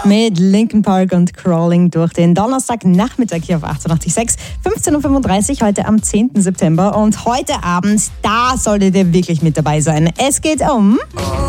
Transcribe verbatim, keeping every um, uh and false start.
mit Linkin Park und Crawling durch den Donnerstagnachmittag hier auf achtundachtzig Komma sechs. fünfzehn Uhr fünfunddreißig heute am zehnten September und heute Abend, da solltet ihr wirklich mit dabei sein. Es geht um...